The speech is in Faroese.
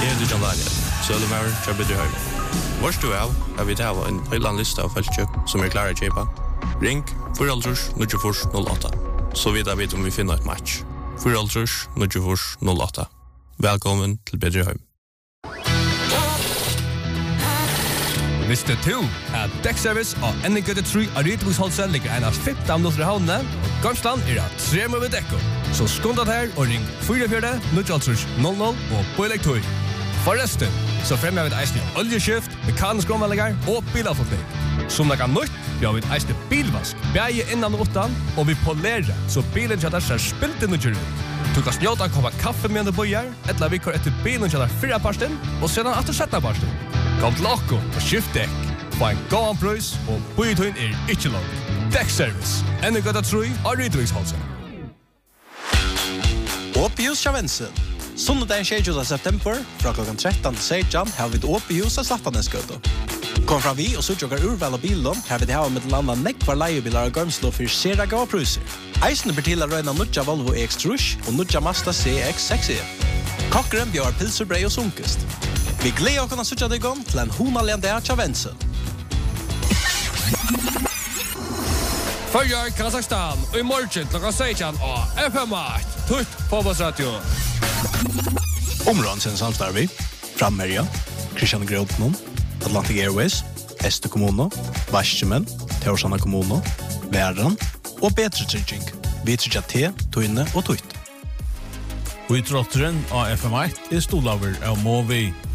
Jeg du John Daniel, Søllemauer, Kjøbedre Høyre. Vårs du av vi tar en høyland liste av feltkjøk som klar å kjøpe. Ring 4-0-08, så videre vet om vi finner et match. 4-0-08. Velkommen til Bedreheim. Visste du at Dekkservice og NG3 av Rydviksholsen ligger en av 15 minutter i havnene, og Gamsland at 3 med dekko. Så skundet her og ring 44-000 og på elektor. Forresten, så fremmer vi et eisende oljeskift, mekanisk omveldinger og bilavfotning. Som det kan nytt, vi har et eisende bilvask, beie innan og utan, og vi polerer, så bilen kjøtter ser spilt inn og kjører ut. Du kan snjåta komme kaffe med en bøyer, eller vi kjører etter bilen kjøtter 4 parsten, og sedan etter 17 parsten. Kom til Akko og skift dekk. Få en god prøys, og bøyetøyen ikke langt. Dekkservice, NG3 av Rydviksholsen. Åpihus Kjavensen. Sundagen 20. september, fra klokken 13 til 16, har vi et åpihus av Slattaneskøte. Kom fra vi og sørger urval av bilen, har vi det her med landa nekvar leiebilar og Gømslo for sera gav pruser. Eisene blir til å røyna nudja Volvo EX-Trush og nudja Mazda CX-6E. Kokkeren bjør pilserbrei og sunkest. Vi gleder oss å sørge deg om til en honalende av Kjavensen. Følger Kazakstan, og i morgen klokken 16 og FM8, tutt på Bossradio. Områdens samstarvi, Frammerja, Kristian Grøtnon, Atlantic Airways, Este Kommuno, Varsjemen, Teorsana Kommuno, Væran og Betre Trygging. Vi trykker te, tøyne og tøyt. Og i trotteren av FM8 stolaver av Movi.